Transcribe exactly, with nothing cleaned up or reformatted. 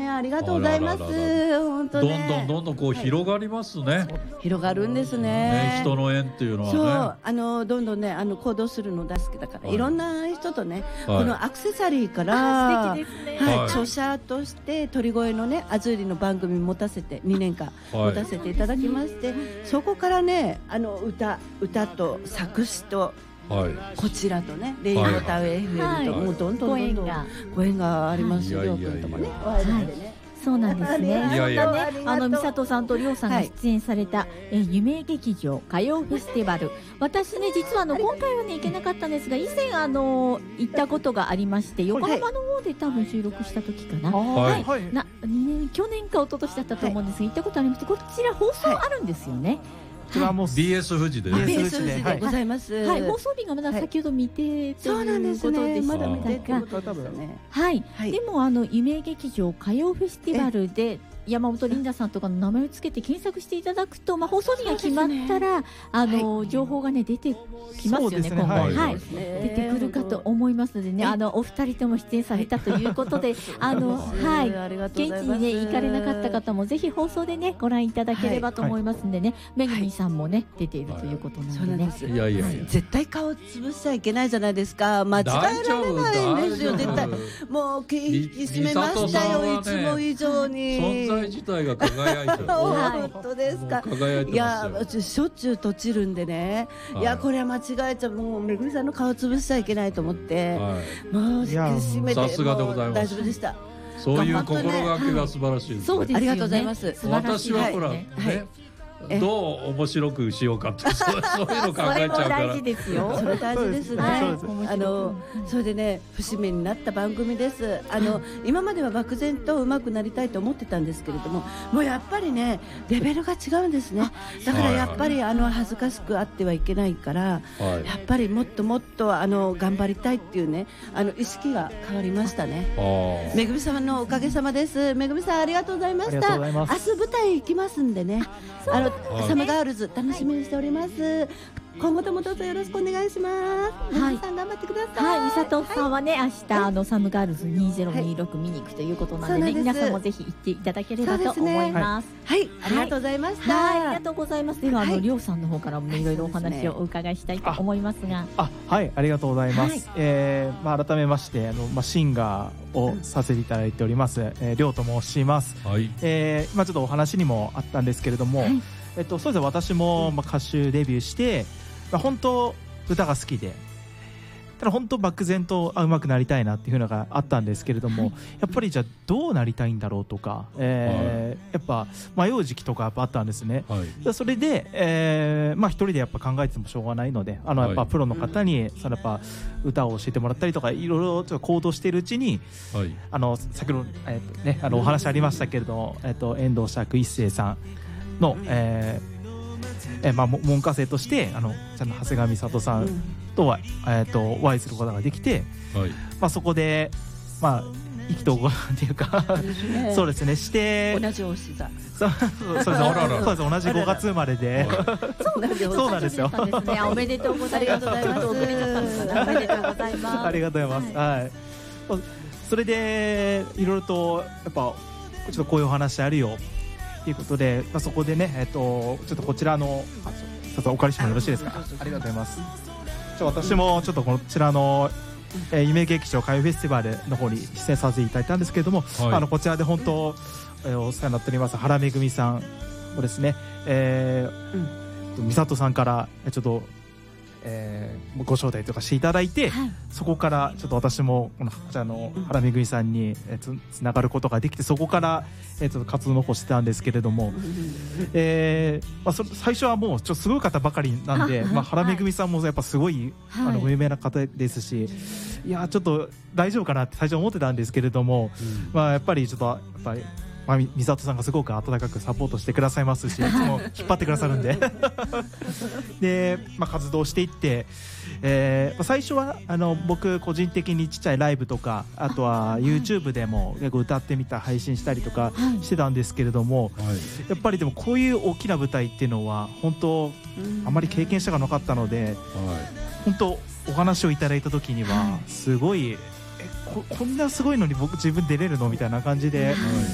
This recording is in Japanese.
ね、ありがとうございます。本当ね、 どんどんどんどんこう広がりますね、はい、 広がるんです ね, ね人の縁っていうのはね、 そうあのどんどんねあの行動するの大好きだから、はい、いろんな人とね、はい、このアクセサリーから、 素敵ですね、 はいはい、著者として鳥越のねアズーリの番組持たせてにねんかん持たせていただきまして、はい、そこからねあの歌歌と作詞とはい、こちらとねレインボータウン エフエム と、はい、もうどんどんどんどんご縁がありますよ、りょうくんともね、はい、 そうなんですね。 いやいやそんなね、あの美里さんとりょうさんが出演された、はい、え夢劇場歌謡フェスティバル、私ね実はあの今回はね行けなかったんですが、以前あの行ったことがありまして、横浜の方で多分収録した時かな、はいはい、なね、去年か一昨年だったと思うんですが、行ったことありまして、こちら放送あるんですよね、はい、 こちらも ビーエス 富士でビーエス 富士でございます、 はい、放送日がまだ先ほど未定ということでしたが、はい、でもあの夢劇場歌謡フェスティバルで山本リンダさんとかの名前をつけて検索していただくと、まあ、放送日が決まったら、ね、あの、はい、情報が、ね、出てきますよね、今後、はいはい、出てくるかと思いますのでね、あのお二人とも出演されたということで、あの、はい、現地に、ね、行かれなかった方もぜひ放送で、ね、ご覧いただければと思いますのでね、はい、めぐみさんも、ね、出ているということなのでね、はい、 いやいやいや、 絶対顔潰しちゃいけないじゃないですか、間違えられないんですよ、絶対もう気引き締めましたよ、ね、いつも以上に存在自体が輝いてる本当ですか、 輝いてますよ。いやしょっちゅうとちるんでね、はい、いやこれは間違えちゃう、もうめぐみさんの顔潰しちゃいけないと思って、はい、もう引き締めて、 さすがでございます、 大丈夫でした。 そういう心がけが素晴らしいです、 はい、そうですよね、 ありがとうございます。 私はほら、ね、はいどう面白くしようかってそういうの考えちゃうから、それも大事ですよ。 それ大事ですね、はい、あのそれでね節目になった番組です。あの今までは漠然と上手くなりたいと思ってたんですけれども、もうやっぱりねレベルが違うんですね。だからやっぱりあの恥ずかしくあってはいけないから、はい、やっぱりもっともっとあの頑張りたいっていうねあの意識が変わりましたね。めぐみ様のおかげさまです。めぐみさんありがとうございました。明日舞台行きますんでね、あのサムガールズ楽しみにしております、はい、今後ともどうぞよろしくお願いします。皆さん頑張ってください。 はい、美里さんはね、はい、明日あのサムガールズにせんにじゅうろく見に行くということなので、ね、皆さんもぜひ行っていただければと思います。 はい、はい、ありがとうございました。 はい、ありがとうございます。では、はい、あのりょうさんの方からも、ね、いろいろお話をお伺いしたいと思いますが、 あ、はい、ありがとうございます。はい、えー、まあ改めましてあのまあシンガーをさせていただいております、えー、りょうと申します。はい、えー、今ちょっとお話にもあったんですけれども。はい、えっと、そうですね、私もまあ歌手デビューして、まあ、本当歌が好きで、ただ本当漠然とあ上手くなりたいなっていうのがあったんですけれども、はい、やっぱりじゃあどうなりたいんだろうとか、えーはい、やっぱ迷う時期とかやっぱあったんですね。はい、それで、えーまあ、一人でやっぱ考えてもしょうがないので、あのやっぱプロの方にそのやっぱ歌を教えてもらったりとかいろいろちょっと行動しているうちに、はい、あの先ほど、えーとね、あのお話ありましたけれど、えーと遠藤釈一生さんの、えーえーまあ、門下生としてあのちゃんと長谷川美里さんとは、うんえー、とお会いすることができて、はいまあ、そこで、まあ、意気投合っていうかそうですねして同じおし座そうです同じごがつ生まれでそうなんですよおめでとうございます。ありがとうございます。 ありがとうございます。はい、それでいろいろとやっぱちょっとこういうお話あるよということで、まあ、そこでね、えっと、ちょっとこちらのあお借りしてもよろしいですか。ありがとうございます。じゃあ私もちょっとこちらの、えー、夢劇場歌謡フェスティバルの方に出演させていただいたんですけれども、はい、あのこちらで本当、えー、お世話になっております原めぐみさんをですね、えーうん、美里さんからちょっとえー、ご招待とかしていただいて、はい、そこからちょっと私もこのあの原めぐみさんにつながることができて、そこから、えー、ちょっと活動の方してたんですけれども、えーまあ、そ最初はもうちょっとすごい方ばかりなんで、まあ、原めぐみさんもやっぱすごい、はい、あの有名な方ですし、いやちょっと大丈夫かなって最初思ってたんですけれども、うん、まあ、やっぱりちょっとやっぱりまあ、美里さんがすごく温かくサポートしてくださいますし、いつも引っ張ってくださるんでで、まあ、活動していって、えーまあ、最初はあの僕個人的にちっちゃいライブとか、あとは YouTube でも結構歌ってみた配信したりとかしてたんですけれども、はい、やっぱりでもこういう大きな舞台っていうのは本当あまり経験したがなかったので、はい、本当お話をいただいた時にはすごい、こ, こんなすごいのに僕自分出れるのみたいな感じで、